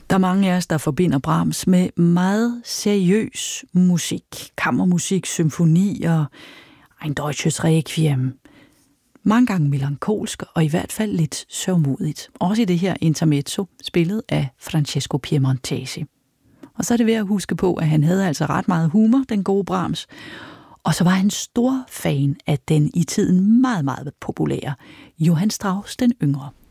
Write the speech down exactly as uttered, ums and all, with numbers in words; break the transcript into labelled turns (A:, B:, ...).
A: Der er mange af os, der forbinder Brahms med meget seriøs musik. Kammermusik, symfonier, Ein Deutsches Requiem. Mange gange melankolsk og i hvert fald lidt sørgmodigt. Også i det her intermezzo, spillet af Francesco Piemontesi. Og så er det ved at huske på, at han havde altså ret meget humor, den gode Brahms. Og så var han stor fan af den i tiden meget, meget populære Johann Strauss den yngre.